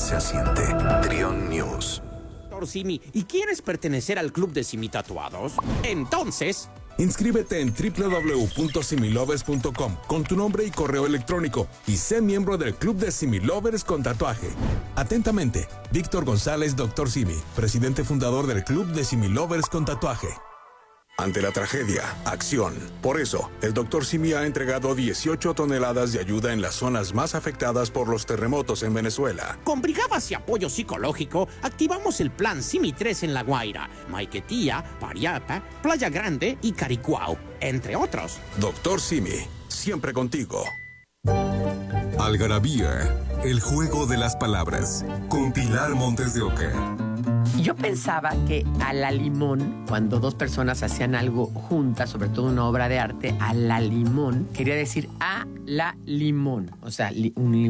se asiente. Trión News. Simi, ¿y quieres pertenecer al club de Simi Tatuados? Entonces, inscríbete en www.similovers.com con tu nombre y correo electrónico y sé miembro del club de Similovers con tatuaje. Atentamente, Víctor González, Dr. Simi, presidente fundador del club de Similovers con tatuaje. Ante la tragedia, acción. Por eso, el Dr. Simi ha entregado 18 toneladas de ayuda en las zonas más afectadas por los terremotos en Venezuela. con brigadas y apoyo psicológico, activamos el plan Simi 3 en La Guaira, Maiquetía, Pariapa, Playa Grande y Caricuao, entre otros. Dr. Simi, siempre contigo. Algarabía, el juego de las palabras, con Pilar Montes de Oca. Yo pensaba que a la limón, cuando dos personas hacían algo juntas, sobre todo una obra de arte, a la limón, quería decir a la limón. O sea, un limón.